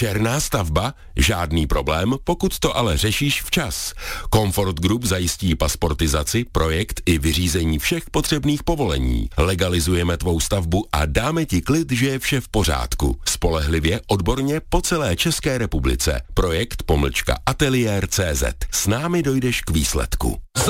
Černá stavba? Žádný problém, pokud to ale řešíš včas. Comfort Group zajistí pasportizaci, projekt i vyřízení všech potřebných povolení. Legalizujeme tvou stavbu a dáme ti klid, že je vše v pořádku. Spolehlivě, odborně po celé České republice. Projekt _ateliér.cz. S námi dojdeš k výsledku.